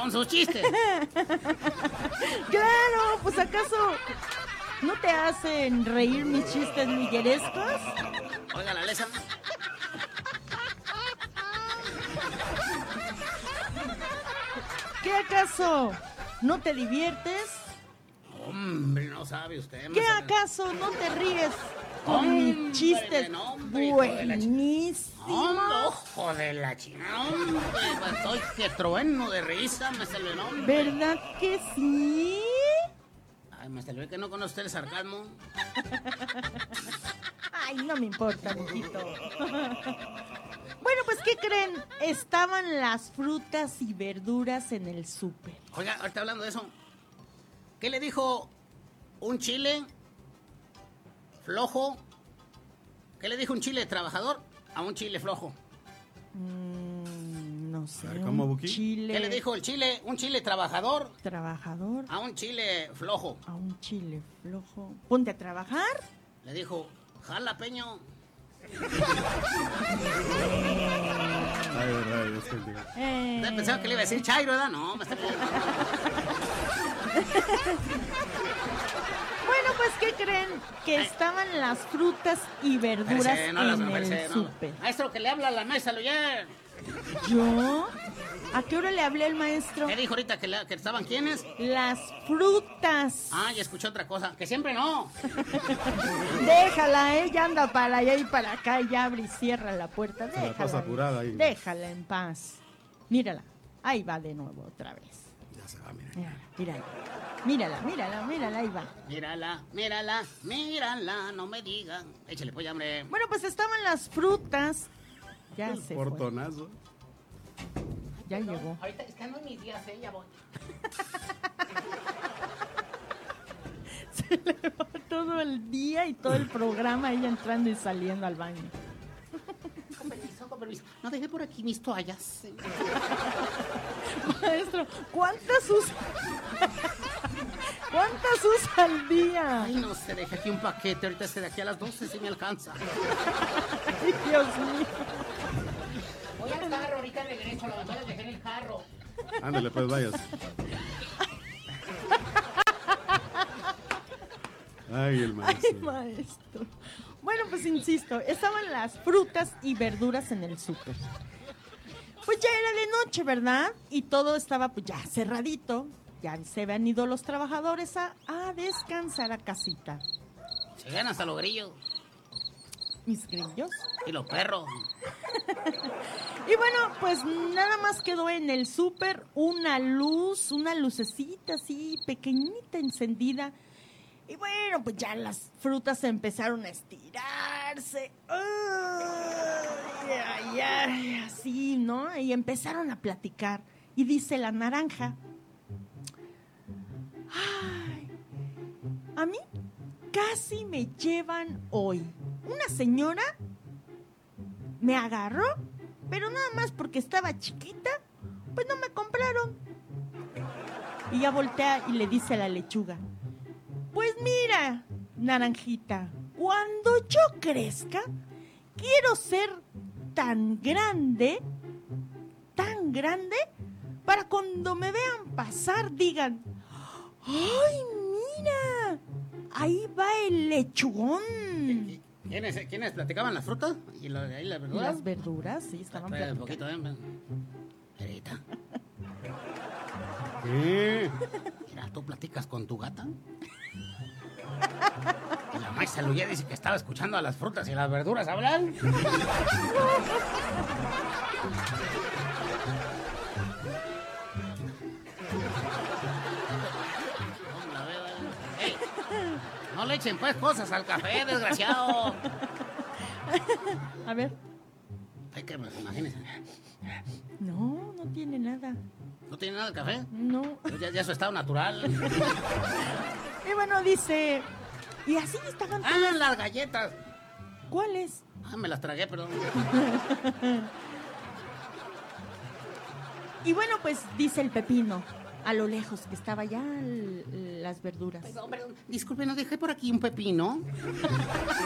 con sus chistes. Claro, pues ¿acaso no te hacen reír mis chistes miguerescos? Oiga, la lesa. ¿Qué acaso no te diviertes? Hombre, no sabe usted. ¿Qué acaso no te ríes con mis chistes buenísimos? Hombre, ojo de la chingada. Hombre, pues estoy que trueno de risa, me salió el nombre. ¿Verdad que sí? Ay, me salió que no conoce usted el sarcasmo. Ay, no me importa, mijito. Bueno, pues, ¿qué creen? Estaban las frutas y verduras en el súper. Oiga, ahorita hablando de eso, ¿qué le dijo un chile flojo? ¿Qué le dijo un chile trabajador a un chile flojo? No sé. A ver, ¿cómo, Buki? Chile. ¿Qué le dijo un chile trabajador Trabajador a un chile flojo? a un chile flojo. Ponte a trabajar. Le dijo, jalapeño. Ay, verdad, yo estoy digo. Pensaba que le iba a decir chairo, ¿verdad? No, me está... Bueno, pues, ¿qué creen? Que estaban las frutas y verduras en el súper. Maestro, que le habla a la mesa, lo ya. ¿Yo? ¿A qué hora le hablé al maestro? ¿Qué dijo ahorita que estaban quiénes? Las frutas. Ah, ya escuché otra cosa, que siempre no. Déjala, ella anda para allá y para acá y abre y cierra la puerta. Se la pasa apurada ahí. Déjala en paz. Mírala, ahí va de nuevo otra vez. Ya se va, mira. Mírala, mírala, mírala, mírala, ahí va. Mírala, no me digan. Échale pues, hombre. Bueno, pues estaban las frutas. Ya El se fue. portonazo. Ya llegó. Ahorita es que no es mis días, ya voy. Se le va todo el día y todo el programa ella entrando y saliendo al baño. Con permiso. No dejé por aquí mis toallas. Maestro, ¿cuántas usa? ¿Cuántas usa al día? Ay, no se deje aquí un paquete. Ahorita de aquí a las 12 si me alcanza. Ay, Dios mío. Voy al carro, ahorita regreso. Las toallas dejé en el carro. Ándale, pues vayas. Ay, el maestro. Ay, maestro. Bueno, pues insisto, estaban las frutas y verduras en el súper. Pues ya era de noche, ¿verdad? Y todo estaba pues ya cerradito. Ya se habían ido los trabajadores a descansar a casita. Se ganan hasta los grillos. Mis grillos. Y los perros. Y bueno, pues nada más quedó en el súper una lucecita así pequeñita encendida. Y bueno, pues ya las frutas empezaron a estirarse. Ay, así, ¿no? Y empezaron a platicar. Y dice la naranja: ay, a mí casi me llevan hoy. Una señora me agarró, pero nada más porque estaba chiquita, pues no me compraron. Y ya voltea y le dice a la lechuga: pues mira, naranjita, cuando yo crezca, quiero ser tan grande, para cuando me vean pasar digan: ¡ay, mira! Ahí va el lechugón. ¿Quiénes platicaban las frutas? ¿Y ahí las verduras? Las verduras, sí, estaban Espera un platicando. poquito, Erita. ¿Qué? Mira, ¿tú platicas con tu gata? Y la maestra Luya dice que estaba escuchando a las frutas y las verduras hablar. ¡Ey! No le echen pues cosas al café, desgraciado. A ver. Hay que imagínense. No tiene nada. ¿No tiene nada el café? No. Pues ya es su estado natural. Y bueno, dice... Y así estaban todas. ¡Ah, las galletas! ¿Cuáles? Ah, me las tragué, perdón. Y bueno, pues dice el pepino, a lo lejos, que estaba ya las verduras. Perdón, disculpe, ¿no dejé por aquí un pepino?